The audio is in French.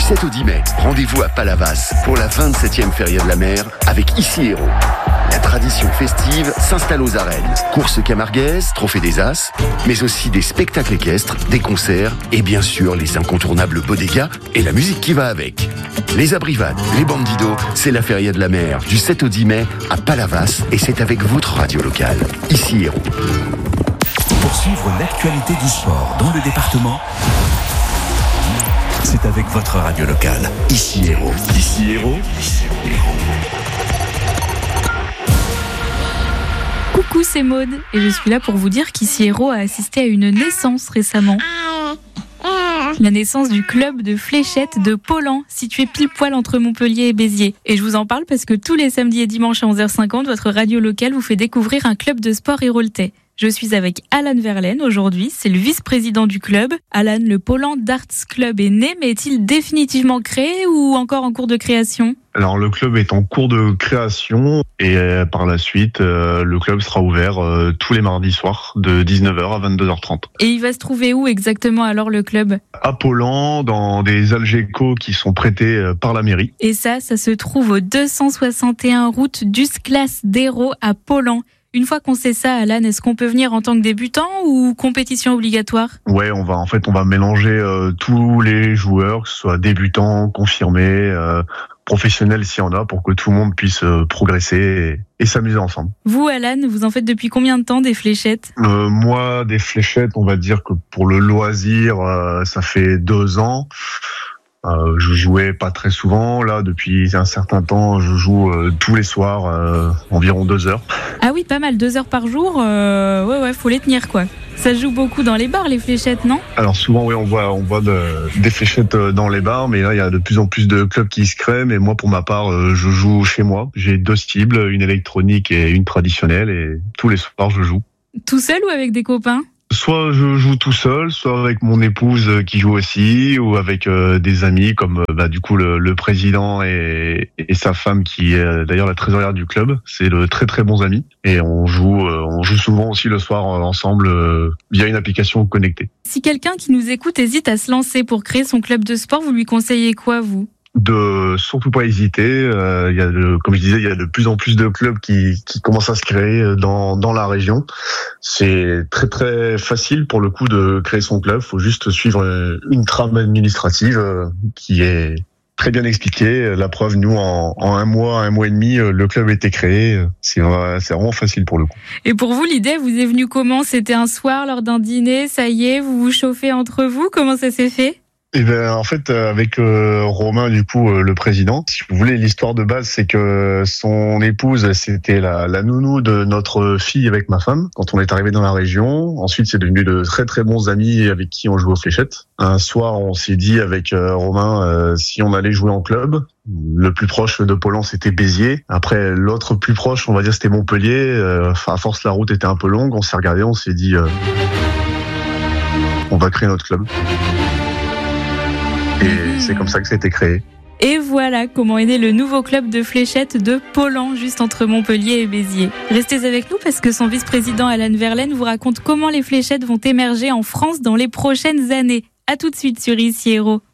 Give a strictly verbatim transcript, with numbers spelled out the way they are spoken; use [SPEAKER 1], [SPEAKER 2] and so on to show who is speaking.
[SPEAKER 1] sept au dix mai, rendez-vous à Palavas pour la vingt-septième Feria de la mer avec Ici Héros. La tradition festive s'installe aux arènes. Courses camarguaises, trophée des As, mais aussi des spectacles équestres, des concerts et bien sûr les incontournables bodegas et la musique qui va avec. Les abrivades, les bandidos, c'est la Feria de la mer du sept au dix mai à Palavas et c'est avec votre radio locale. Ici Héros.
[SPEAKER 2] Pour suivre l'actualité du sport dans le département, c'est avec votre radio locale. Ici Héros. Ici Héros.
[SPEAKER 3] Coucou, c'est Maude et je suis là pour vous dire qu'Ici Héros a assisté à une naissance récemment. La naissance du club de fléchettes de Pollan, situé pile poil entre Montpellier et Béziers. Et je vous en parle parce que tous les samedis et dimanches à onze heures cinquante, votre radio locale vous fait découvrir un club de sport héroltais. Je suis avec Alan Verlaine aujourd'hui, c'est le vice-président du club. Alan, le Pollan Darts Club est né, mais est-il définitivement créé ou encore en cours de création ?
[SPEAKER 4] Alors le club est en cours de création et euh, par la suite, euh, le club sera ouvert euh, tous les mardis soirs de dix-neuf heures à vingt-deux heures trente.
[SPEAKER 3] Et il va se trouver où exactement alors le club ?
[SPEAKER 4] À Pollan, dans des algécos qui sont prêtés euh, par la mairie.
[SPEAKER 3] Et ça, ça se trouve au deux cent soixante et un route d'Usclas d'Hérault à Pollan. Une fois qu'on sait ça, Alan, est-ce qu'on peut venir en tant que débutant ou compétition obligatoire ?
[SPEAKER 4] Ouais, on va en fait on va mélanger euh, tous les joueurs, que ce soit débutants, confirmés, euh, professionnels s'il y en a, pour que tout le monde puisse euh, progresser et, et s'amuser ensemble.
[SPEAKER 3] Vous, Alan, vous en faites depuis combien de temps des fléchettes ?
[SPEAKER 4] euh, Moi, des fléchettes, on va dire que pour le loisir, euh, ça fait deux ans. Euh, je jouais pas très souvent. Là, depuis un certain temps, je joue euh, tous les soirs, euh, environ deux heures.
[SPEAKER 3] Ah oui, pas mal, deux heures par jour. Euh, ouais, ouais, faut les tenir, quoi. Ça se joue beaucoup dans les bars, les fléchettes, non ?
[SPEAKER 4] Alors souvent, oui, on voit, on voit de, des fléchettes dans les bars, mais là, il y a de plus en plus de clubs qui se créent. Mais moi, pour ma part, euh, je joue chez moi. J'ai deux cibles, une électronique et une traditionnelle, et tous les soirs, je joue.
[SPEAKER 3] Tout seul ou avec des copains ?
[SPEAKER 4] Soit je joue tout seul, soit avec mon épouse qui joue aussi, ou avec euh, des amis comme euh, bah, du coup le, le président et, et sa femme qui est euh, d'ailleurs la trésorière du club. C'est de très très bons amis et on joue, euh, on joue souvent aussi le soir euh, ensemble euh, via une application connectée.
[SPEAKER 3] Si quelqu'un qui nous écoute hésite à se lancer pour créer son club de sport, vous lui conseillez quoi, vous ?
[SPEAKER 4] De surtout pas hésiter. Euh, il y a de, comme je disais, il y a de plus en plus de clubs qui, qui commencent à se créer dans, dans la région. C'est très très facile pour le coup de créer son club. Faut juste suivre une trame administrative euh, qui est très bien expliquée. La preuve, nous, en, en un mois, un mois et demi, le club a été créé. C'est, c'est vraiment facile pour le coup.
[SPEAKER 3] Et pour vous, l'idée vous est venue comment ? C'était un soir lors d'un dîner, ça y est, vous vous chauffez entre vous ? Comment ça s'est fait ?
[SPEAKER 4] Eh ben, en fait, avec euh, Romain, du coup, euh, le président, si vous voulez, l'histoire de base, c'est que son épouse, c'était la, la nounou de notre fille avec ma femme, quand on est arrivé dans la région. Ensuite, c'est devenu de très très bons amis avec qui on joue aux fléchettes. Un soir, on s'est dit avec euh, Romain euh, si on allait jouer en club. Le plus proche de Pollan, c'était Béziers. Après, l'autre plus proche, on va dire, c'était Montpellier. Euh, à force, la route était un peu longue. On s'est regardé, on s'est dit, euh, on va créer notre club. Et c'est comme ça que ça a été créé.
[SPEAKER 3] Et voilà comment est né le nouveau club de fléchettes de Pollan, juste entre Montpellier et Béziers. Restez avec nous parce que son vice-président Alan Verlaine vous raconte comment les fléchettes vont émerger en France dans les prochaines années. À tout de suite sur Ici Héros.